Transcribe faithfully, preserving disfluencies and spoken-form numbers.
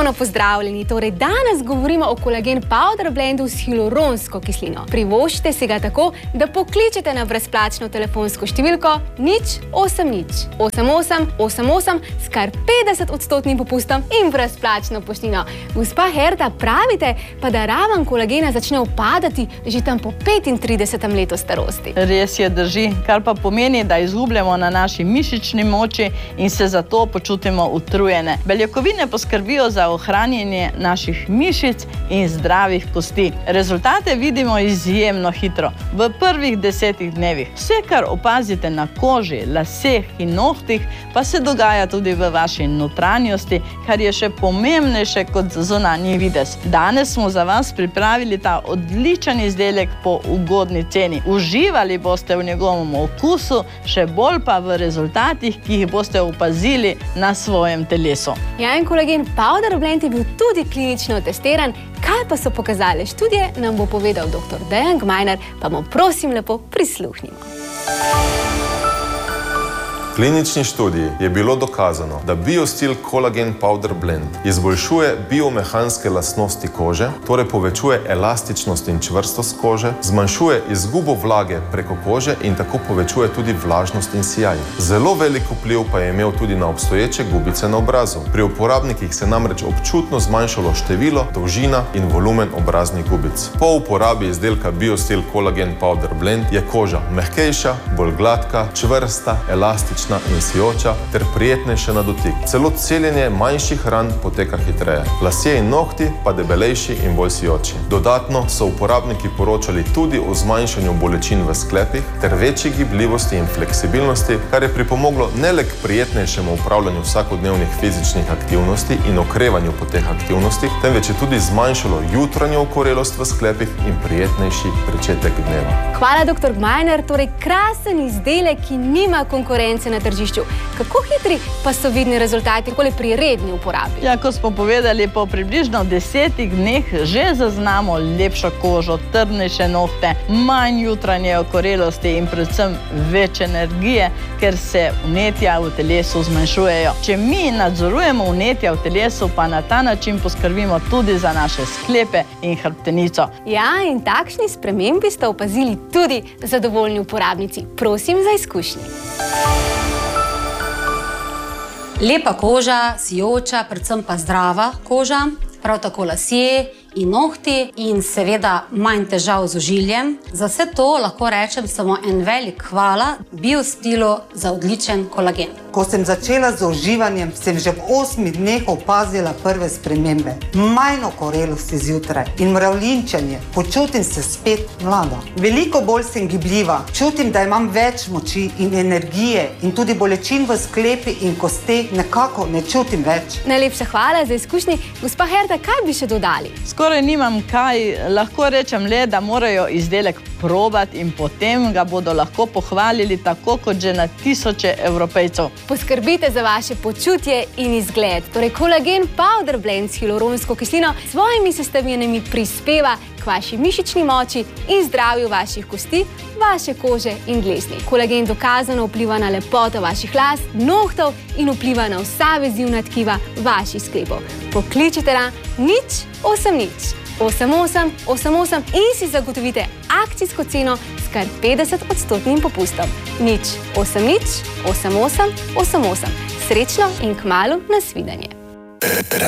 Ponovno pozdravljeni. Torej, danes govorimo o kolagen powder blendu s hialuronsko kislino. Privoščite si ga tako, da pokličete na brezplačno telefonsko številko nič osem nič osem osem osem osem s kar petdeset odstotnim popustom in brezplačno poštnino. Gospa Herta, pravite pa, da raven kolagena začne upadati že tam po petintridesetem letu starosti. Res je, drži, kar pa pomeni, da izgubljamo na naši mišični moči in se zato počutimo utrujene. Beljakovine poskrbijo za ohranjanje naših mišic in zdravih kosti. Rezultate vidimo izjemno hitro, v prvih desetih dnevih. Vse, kar opazite na koži, laseh in nohtih, pa se dogaja tudi v vaši notranjosti, kar je še pomembnejše kot zunanji videz. Danes smo za vas pripravili ta odličen izdelek po ugodni ceni. Uživali boste v njegovem okusu, še bolj pa v rezultatih, ki jih boste opazili na svojem telesu. Ja, in kolagen powder blend je bil tudi klinično testiran. Kaj pa so pokazale študije, nam bo povedal doktor Dejan Gmajner, pa mu prosim lepo prisluhnimo. V klinični študiji je bilo dokazano, da BioSteel Collagen Powder Blend izboljšuje biomehanske lastnosti kože, torej povečuje elastičnost in čvrstost kože, zmanjšuje izgubo vlage preko kože in tako povečuje tudi vlažnost in sijaj. Zelo velik vpliv pa je imel tudi na obstoječe gubice na obrazu. Pri uporabnikih se namreč občutno zmanjšalo število, dolžina in volumen obraznih gubic. Po uporabi izdelka BioSteel Collagen Powder Blend je koža mehkejša, bolj gladka, čvrsta, elastična in sijoča ter prijetnejša na dotik. Celo celjenje manjših ran poteka hitreje. Lasje in nohti pa debelejši in bolj sijoči. Dodatno so uporabniki poročali tudi o zmanjšanju bolečin v sklepih ter večji gibljivosti in fleksibilnosti, kar je pripomoglo ne le k prijetnejšemu upravljanju vsakodnevnih fizičnih aktivnosti in okrevanju po teh aktivnostih, temveč je tudi zmanjšalo jutranjo okorelost v sklepih in prijetnejši pričetek dneva. Hvala, doktor Gmajner. Torej, krasen izdelek, ki nima konkurence na tržišču. Kako hitri pa so vidni rezultati pri redni uporabi? Ja, ko smo povedali, po približno desetih dneh že zaznamo lepšo kožo, trdnejše nohte, manj jutranje okorelosti in predvsem več energije, ker se vnetja v telesu zmanjšujejo. Če mi nadzorujemo vnetja v telesu, pa na ta način poskrbimo tudi za naše sklepe in hrbtenico. Ja, in takšni spremembi sta opazili tudi zadovoljni uporabnici. Prosim za izkušnje. Lepa koža, sijoča, predvsem pa zdrava koža, prav tako lasje in nohti in seveda manj težav z ožiljem. Za vse to lahko rečem samo en velik hvala BioSteelu za odličen kolagen. Ko sem začela z uživanjem, sem že v osmih dneh opazila prve spremembe. Manj okorelosti zjutraj in mravljinčenje. Počutim se spet mlada. Veliko bolj sem gibljiva. Čutim, da imam več moči in energije in tudi bolečin v sklepi in kosti nekako ne čutim več. Najlepša hvala za izkušnje. Gospa Herta, kaj bi še dodali? Skoraj nimam kaj, lahko rečem le, da morajo izdelek probati in potem ga bodo lahko pohvalili tako kot že na tisoče Evropejcev. Poskrbite za vaše počutje in izgled. Torej, kolagen powder blend s hialuronsko kislino s svojimi sestavinami prispeva k vaši mišični moči in zdravju vaših kosti, vaše kože in dlesni. Kolagen dokazano vpliva na lepoto vaših las, nohtov in vpliva na vsa vezivna tkiva vaših sklepov. Pokličite na nič osem nič osem osem osem osem in si zagotovite akcijsko ceno s kar petdeset odstotnim popustom. nič osem nič osem osem osem osem. Srečno in kmalu nasvidenje.